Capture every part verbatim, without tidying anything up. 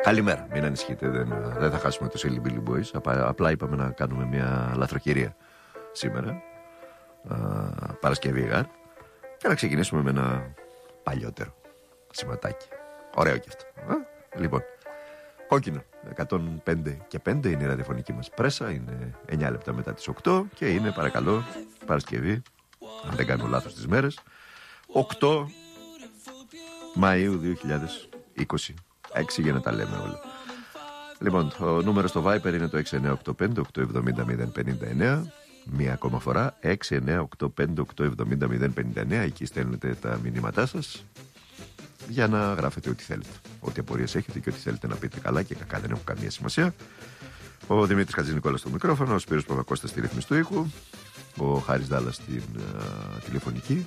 Καλημέρα, μην ανησυχείτε, δεν, δεν θα χάσουμε το Silly Billy Boys. Απλά είπαμε να κάνουμε μια λαθροχειρία σήμερα, α, Παρασκευή γάρ, και να ξεκινήσουμε με ένα παλιότερο σηματάκι. Ωραίο κι αυτό. Α? Λοιπόν, κόκκινο, εκατόν πέντε και πέντε είναι η ραδιοφωνική μας πρέσα. Είναι εννιά λεπτά μετά τις οκτώ και είναι, παρακαλώ, Παρασκευή, αν δεν κάνω λάθος τις μέρες, οκτώ Μαΐου δύο χιλιάδες είκοσι έξι, για να τα λέμε όλα. Λοιπόν, το νούμερο στο Viper είναι το έξι εννιά οκτώ πέντε οκτώ επτά μηδέν μηδέν πενήντα εννέα. Μία ακόμα φορά, έξι εννιά οκτώ πέντε οκτώ επτά μηδέν μηδέν πενήντα εννέα. Εκεί στέλνετε τα μηνύματά σας για να γράφετε ό,τι θέλετε. Ό,τι απορίες έχετε και ό,τι θέλετε να πείτε, καλά και κακά δεν έχουν καμία σημασία. Ο Δημήτρης Χατζηνικόλας στο μικρόφωνο, ο Σπύρος Παπακώστας στη ρύθμιση του ήχου, ο Χάρης Δάλλας στην uh, τηλεφωνική.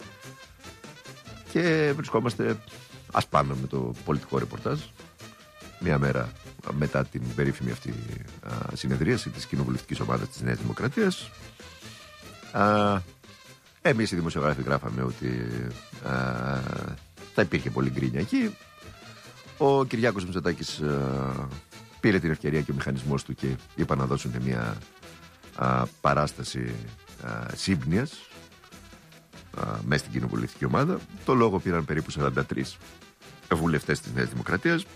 Και βρισκόμαστε ας πάμε με το πολιτικό ρεπορτάζ, μία μέρα μετά την περίφημη αυτή α, συνεδρίαση της κοινοβουλευτικής ομάδας της Νέας Δημοκρατίας. Α, εμείς οι δημοσιογράφοι γράφαμε ότι α, θα υπήρχε πολύ γκρίνια εκεί. Ο Κυριάκος Μητσοτάκης α, πήρε την ευκαιρία και ο μηχανισμός του και είπα να δώσουν μια α, παράσταση α, σύμπνοιας μέσα στην κοινοβουλευτική ομάδα. Το λόγο πήραν περίπου σαράντα τρεις βουλευτές της Νέας Δημοκρατίας.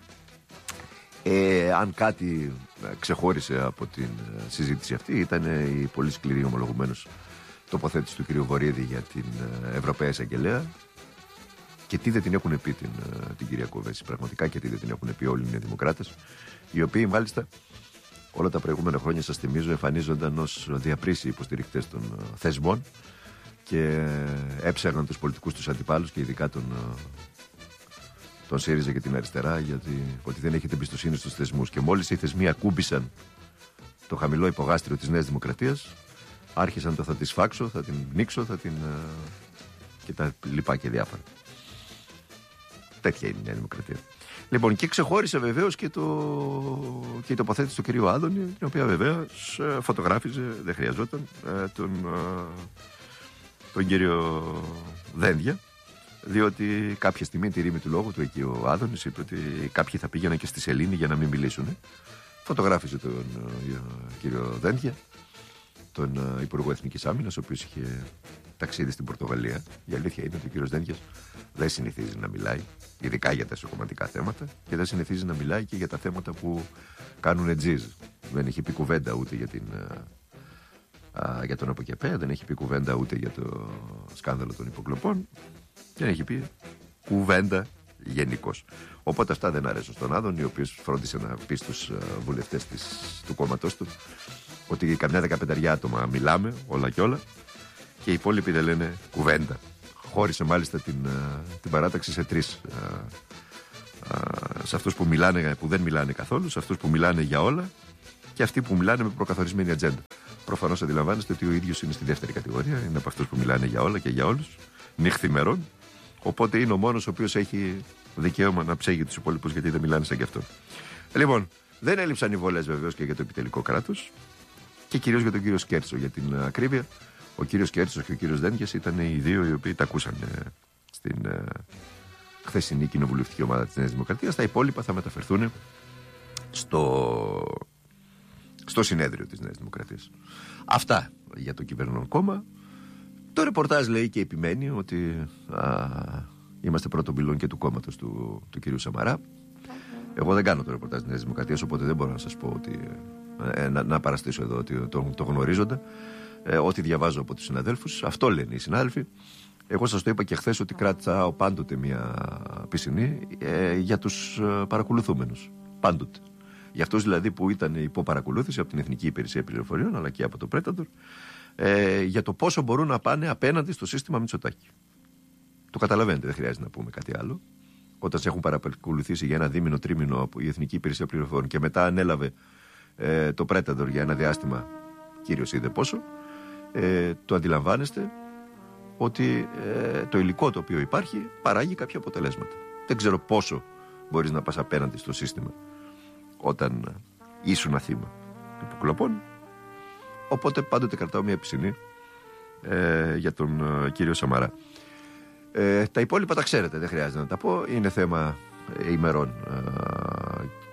Ε, αν κάτι ξεχώρισε από την συζήτηση αυτή, ήταν η πολύ σκληρή, ομολογουμένως, τοποθέτηση του κ. Βορίδη για την Ευρωπαία Εισαγγελέα. Και τι δεν την έχουν πει την, την κυρία Κοβέση, πραγματικά, και τι δεν την έχουν πει όλοι οι Νεοδημοκράτες, οι οποίοι μάλιστα όλα τα προηγούμενα χρόνια, σας θυμίζω, εμφανίζονταν ως διαπρίσιοι υποστηρικτές των θεσμών και έψερναν τους πολιτικούς τους αντιπάλους και ειδικά τον, τον ΣΥΡΙΖΑ και την αριστερά, γιατί ότι δεν έχετε εμπιστοσύνη στους θεσμούς. Και μόλις οι θεσμοί ακούμπησαν το χαμηλό υπογάστριο της Νέας Δημοκρατίας, άρχισαν το θα τη σφάξω, θα την πνίξω, θα την και τα λοιπά και διάφορα. Τέτοια είναι η Νέα Δημοκρατία. Λοιπόν, και ξεχώρισε βεβαίως και, το... και η τοποθέτηση του κυρίου Άδωνη, την οποία βεβαίως φωτογράφιζε, δεν χρειαζόταν, τον, τον κύριο Δένδια, διότι κάποια στιγμή, τη ρήμη του λόγου του εκεί ο Άδωνης είπε ότι κάποιοι θα πήγαιναν και στη σελήνη για να μην μιλήσουν. Φωτογράφιζε τον κύριο Δένδια, τον Υπουργό Εθνικής Άμυνας, ο οποίος είχε ταξίδι στην Πορτογαλία. Η αλήθεια είναι ότι ο κύριος Δένδιας δεν συνηθίζει να μιλάει, ειδικά για τα εσωκομματικά θέματα, και δεν συνηθίζει να μιλάει και για τα θέματα που κάνουν τζιζ. Δεν έχει πει κουβέντα ούτε για, την, α, για τον ΑΠΟΚΕΠΕ, δεν έχει πει κουβέντα ούτε για το σκάνδαλο των υποκλοπών, δεν έχει πει κουβέντα γενικώς. Οπότε αυτά δεν αρέσουν στον Άδωνη, ο οποίος φρόντισε να πει στους βουλευτές της, του κόμματός του ότι καμιά δεκαπενταριά άτομα μιλάμε, όλα και όλα, και οι υπόλοιποι δεν λένε κουβέντα. Χώρισε μάλιστα την, την παράταξη σε τρεις. Σε αυτούς που, μιλάνε, που δεν μιλάνε καθόλου, σε αυτούς που μιλάνε για όλα και αυτοί που μιλάνε με προκαθορισμένη ατζέντα. Προφανώς αντιλαμβάνεστε ότι ο ίδιος είναι στη δεύτερη κατηγορία, είναι από αυτούς που μιλάνε για όλα και για όλους, νυχθημερών. Οπότε είναι ο μόνος ο οποίος έχει δικαίωμα να ψέγει τους υπόλοιπους, γιατί δεν μιλάνε σαν κι αυτό. Λοιπόν, δεν έλειψαν οι βολές βεβαίως και για το επιτελικό κράτος και κυρίως για τον κύριο Σκέρτσο, για την ακρίβεια. Ο κύριος Κέρτσος και ο κύριος Δένδιας ήταν οι δύο οι οποίοι τα ακούσαν στην ε, χθεσινή κοινοβουλευτική ομάδα της Νέας Δημοκρατίας. Τα υπόλοιπα θα μεταφερθούν στο, στο συνέδριο της Νέας Δημοκρατίας. Αυτά για το κυβερνών κόμμα. Το ρεπορτάζ λέει και επιμένει ότι α, είμαστε πρώτο πυλόν και του κόμματος του, του κυρίου Σαμαρά. Εγώ δεν κάνω το ρεπορτάζ της Νέας Δημοκρατίας, οπότε δεν μπορώ να σας πω ότι, ε, να, να παραστήσω εδώ ότι το, το γνωρίζοντα. Ε, ό,τι διαβάζω από τους συναδέλφους, αυτό λένε οι συνάδελφοι. Εγώ σας το είπα και χθες ότι κράτησα πάντοτε μια πισινή ε, για τους ε, παρακολουθούμενους. Πάντοτε. Για αυτούς δηλαδή που ήταν υπό παρακολούθηση από την Εθνική Υπηρεσία Πληροφοριών αλλά και από το Πρέταντορ, ε, για το πόσο μπορούν να πάνε απέναντι στο σύστημα Μητσοτάκη. Το καταλαβαίνετε, δεν χρειάζεται να πούμε κάτι άλλο. Όταν σε έχουν παρακολουθήσει για ένα δίμηνο, τρίμηνο από η Εθνική Υπηρεσία Πληροφοριών και μετά ανέλαβε ε, το Πρέταντορ για ένα διάστημα, κύριος είδε πόσο. Ε, το αντιλαμβάνεστε ότι ε, το υλικό το οποίο υπάρχει παράγει κάποια αποτελέσματα. Δεν ξέρω πόσο μπορείς να πας απέναντι στο σύστημα όταν ήσουν θύμα υποκλοπών. Οπότε πάντοτε κρατάω μια πισινή ε, για τον ε, κύριο Σαμαρά. Ε, τα υπόλοιπα τα ξέρετε, δεν χρειάζεται να τα πω. Είναι θέμα ημερών ε,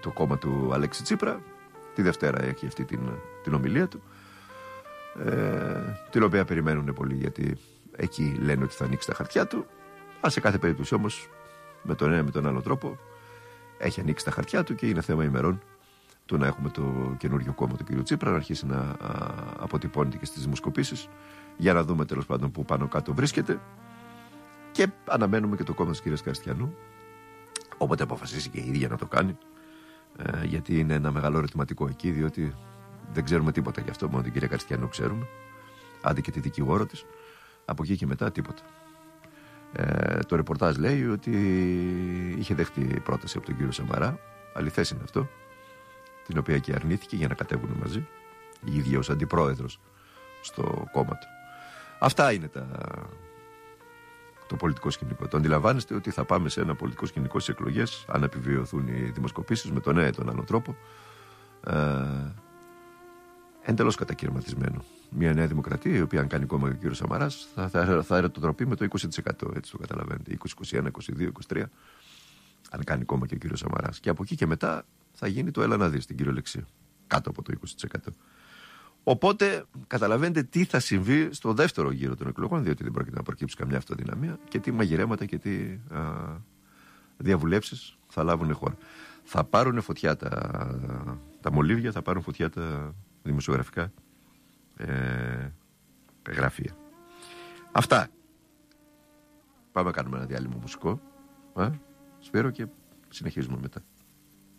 το κόμμα του Αλέξη Τσίπρα. Τη Δευτέρα έχει αυτή την, την ομιλία του, ε, την οποία περιμένουν πολύ, γιατί εκεί λένε ότι θα ανοίξει τα χαρτιά του. Αν σε κάθε περίπτωση όμως, με τον ένα με τον άλλο τρόπο, έχει ανοίξει τα χαρτιά του και είναι θέμα ημερών του να έχουμε το καινούριο κόμμα του κ. Τσίπρα να αρχίσει να α, αποτυπώνεται και στις δημοσκοπήσεις, για να δούμε τέλος πάντων που πάνω κάτω βρίσκεται. Και αναμένουμε και το κόμμα της κ. Καριστιανού, όποτε αποφασίσει και η ίδια να το κάνει, ε, γιατί είναι ένα μεγάλο ερωτηματικό εκεί, διότι δεν ξέρουμε τίποτα γι' αυτό, μόνο την κυρία Καριστιανού ξέρουμε, άντε και τη δικηγόρο της. Από εκεί και μετά τίποτα. Ε, το ρεπορτάζ λέει ότι είχε δεχτεί πρόταση από τον κύριο Σαμαρά, αληθές είναι αυτό, την οποία και αρνήθηκε για να κατέβουν μαζί, η ίδια ως αντιπρόεδρος στο κόμμα του. Αυτά είναι τα... το πολιτικό σκηνικό. Το αντιλαμβάνεστε ότι θα πάμε σε ένα πολιτικό σκηνικό στις εκλογές, αν επιβιωθούν οι δημοσκοπήσεις, με τον ένα ή τον άλλο τρόπο, ε, εντελώς κατακαιρματισμένο. Μια Νέα Δημοκρατία, η οποία αν κάνει κόμμα ο κύριος Σαμαράς, θα, θα, θα ερωτοτροπεί με το είκοσι τοις εκατό, έτσι το καταλαβαίνετε, είκοσι, είκοσι ένα, είκοσι δύο, είκοσι τρία, αν κάνει κόμμα και ο κύριος Σαμαράς. Και από εκεί και μετά θα γίνει το έλα να δεις, στην κυριολεξία, κάτω από το είκοσι τοις εκατό. Οπότε καταλαβαίνετε τι θα συμβεί στο δεύτερο γύρο των εκλογών, διότι δεν πρόκειται να προκύψει καμιά αυτοδυναμία, και τι μαγειρέματα και τι α, διαβουλεύσεις θα λάβουν χώρα. Θα πάρουν φωτιά τα, τα μολύβια, θα πάρουν φωτιά τα δημοσιογραφικά ε, γραφεία. Αυτά. Πάμε να κάνουμε ένα διάλειμμα μουσικό, α, Σπύρο, και συνεχίζουμε μετά.